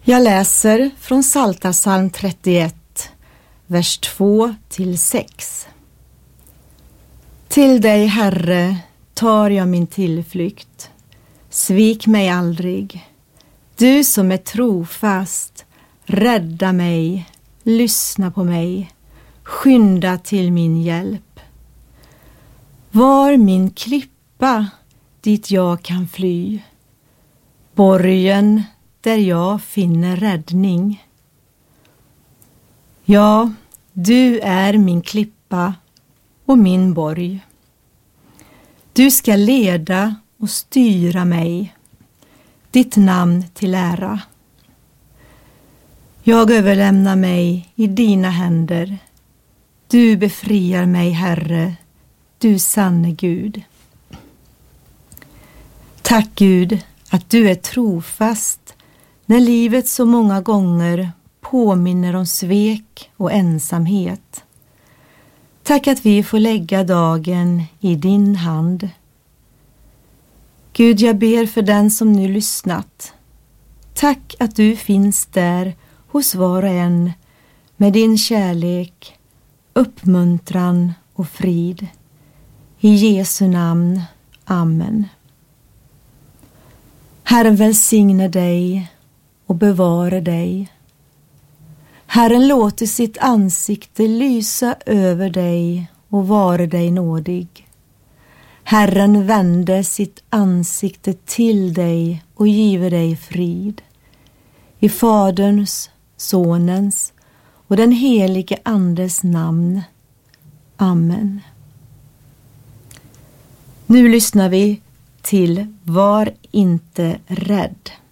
Jag läser från Psaltarpsalm 31, vers 2-6. Till dig, Herre, tar jag min tillflykt. Svik mig aldrig. Du som är trofast, rädda mig, lyssna på mig, skynda till min hjälp. Var min klippa dit jag kan fly, borgen där jag finner räddning. Ja, du är min klippa och min borg. Du ska leda och styra mig, ditt namn till ära. Jag överlämnar mig i dina händer. Du befriar mig, Herre, du sanne Gud. Tack Gud att du är trofast när livet så många gånger påminner om svek och ensamhet. Tack att vi får lägga dagen i din hand. Gud, jag ber för den som nu lyssnat. Tack att du finns där hos var och en med din kärlek, uppmuntran och frid. I Jesu namn. Amen. Herren välsigne dig och bevara dig. Herren låter sitt ansikte lysa över dig och vare dig nådig. Herren vände sitt ansikte till dig och giver dig frid. I Faderns, Sonens och den helige Andes namn. Amen. Nu lyssnar vi till Var inte rädd.